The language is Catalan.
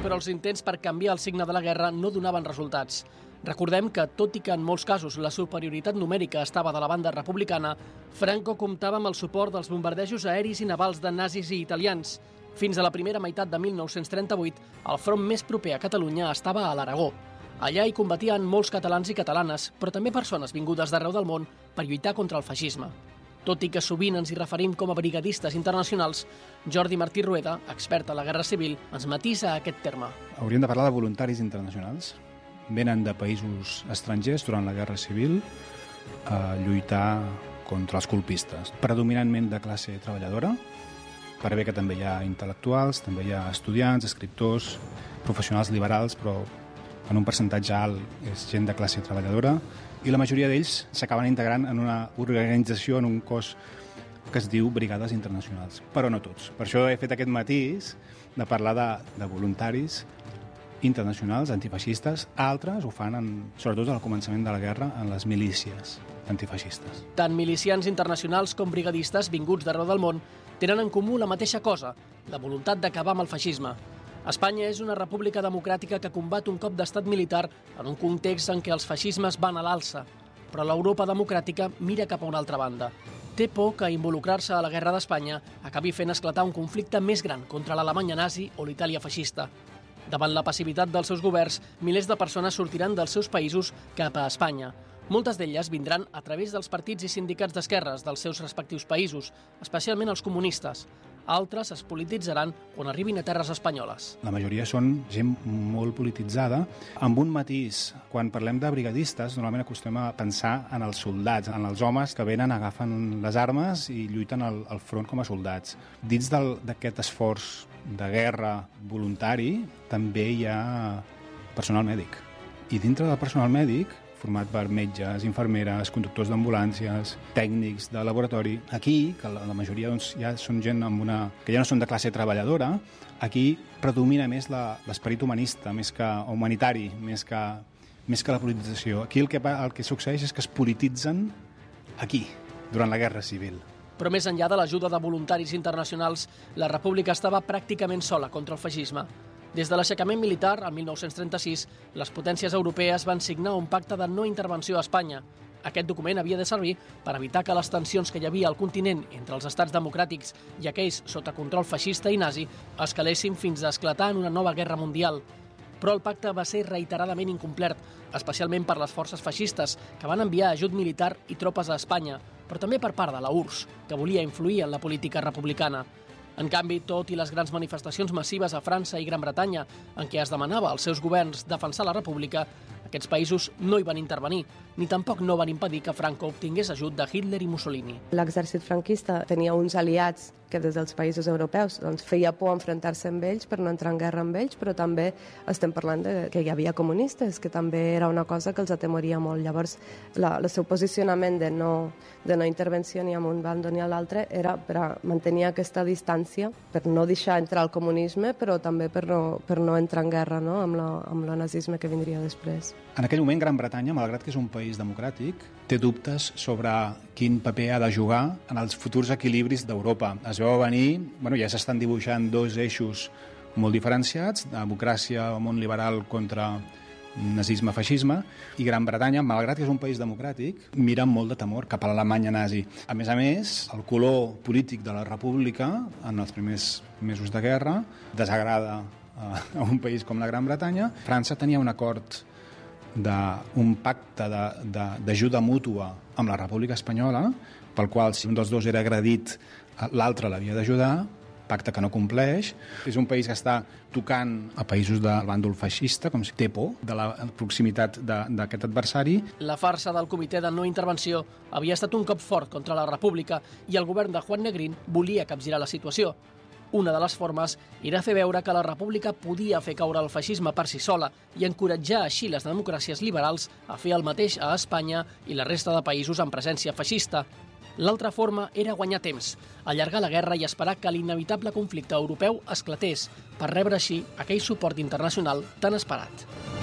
però els intents per canviar el signe de la guerra no donaven resultats. Recordem que, tot i que en molts casos la superioritat numèrica estava de la banda republicana, Franco comptava amb el suport dels bombardejos aeris i navals de nazis i italians. Fins a la primera meitat de 1938, el front més proper a Catalunya estava a l'Aragó. Allà hi combatien molts catalans i catalanes, però també persones vingudes d'arreu del món per lluitar contra el feixisme. Tot i que sovint ens hi referim com a brigadistes internacionals, Jordi Martí Rueda, expert a la Guerra Civil, ens matisa aquest terme. Hauríem de parlar de voluntaris internacionals. Venen de països estrangers durant la Guerra Civil a lluitar contra els colpistes. Predominantment de classe treballadora, per bé que també hi ha intel·lectuals, també hi ha estudiants, escriptors, professionals liberals, però en un percentatge alt és gent de classe treballadora, i la majoria d'ells s'acaben integrant en una organització, en un cos que es diu Brigades Internacionals, però no tots. Per això he fet aquest matís de parlar de voluntaris internacionals, antifeixistes. Altres ho fan, sobretot al començament de la guerra, en les milícies antifeixistes. Tant milicians internacionals com brigadistes vinguts d'arreu del món tenen en comú la mateixa cosa, la voluntat d'acabar amb el feixisme. Espanya és una república democràtica que combat un cop d'estat militar en un context en què els feixismes van a l'alça, però l'Europa democràtica mira cap a una altra banda. Té por que involucrar-se a la guerra d'Espanya acabi fent esclatar un conflicte més gran contra l'Alemanya nazi o l'Itàlia feixista. Davant la passivitat dels seus governs, milers de persones sortiran dels seus països cap a Espanya. Moltes d'elles vindran a través dels partits i sindicats d'esquerres dels seus respectius països, especialment els comunistes. Altres es polititzaran quan arribin a terres espanyoles. La majoria són gent molt polititzada, amb un matís. Quan parlem de brigadistes, normalment acostumem a pensar en els soldats, en els homes que venen, agafen les armes i lluiten al front com a soldats. Dins d'aquest esforç de guerra voluntari també hi ha personal mèdic. I dintre del personal mèdic, format per metges, infermeres, conductors d'ambulàncies, tècnics de laboratori. Aquí, que la majoria ja són gent que ja no són de classe treballadora, aquí predomina més l'esperit humanista, més que humanitari, més que la politització. Aquí el que succeeix és que es polititzen aquí, durant la Guerra Civil. Però més enllà de l'ajuda de voluntaris internacionals, la República estava pràcticament sola contra el feixisme. Des de l'aixecament militar, el 1936, les potències europees van signar un pacte de no intervenció a Espanya. Aquest document havia de servir per evitar que les tensions que hi havia al continent entre els estats democràtics i aquells sota control feixista i nazi escalessin fins a esclatar en una nova guerra mundial. Però el pacte va ser reiteradament incomplert, especialment per les forces feixistes, que van enviar ajut militar i tropes a Espanya, però també per part de la URSS, que volia influir en la política republicana. En canvi, tot i les grans manifestacions massives a França i Gran Bretanya, en què es demanava als seus governs defensar la república, aquests països no hi van intervenir, ni tampoc no van impedir que Franco obtingués ajut de Hitler i Mussolini. L'exèrcit franquista tenia uns aliats que des dels països europeus feia por enfrontar-se amb ells per no entrar en guerra amb ells, però també estem parlant que hi havia comunistes, que també era una cosa que els atemoria molt. Llavors, el seu posicionament de no intervenció ni amb un bando ni a l'altre era per mantenir aquesta distància, per no deixar entrar el comunisme, però també per no entrar en guerra, no? amb el nazisme que vindria després. En aquell moment, Gran Bretanya, malgrat que és un país democràtic, té dubtes sobre quin paper ha de jugar en els futurs equilibris d'Europa. Es veu venir, ja s'estan dibuixant dos eixos molt diferenciats, democràcia o món liberal contra nazisme-feixisme, i Gran Bretanya, malgrat que és un país democràtic, mira amb molt de temor cap a l'Alemanya nazi. A més, el color polític de la república en els primers mesos de guerra desagrada a un país com la Gran Bretanya. França tenia un acord d'un pacte d'ajuda mútua amb la República Espanyola, pel qual si un dels dos era agredit, l'altre l'havia d'ajudar, pacte que no compleix. És un país que està tocant a països del bàndol feixista, com si té por de la proximitat d'aquest adversari. La farsa del comitè de no intervenció havia estat un cop fort contra la República i el govern de Juan Negrín volia capgirar la situació. Una de les formes era fer veure que la República podia fer caure el feixisme per si sola i encoratjar així les democràcies liberals a fer el mateix a Espanya i la resta de països amb presència feixista. L'altra forma era guanyar temps, allargar la guerra i esperar que l'inevitable conflicte europeu esclatés per rebre així aquell suport internacional tan esperat.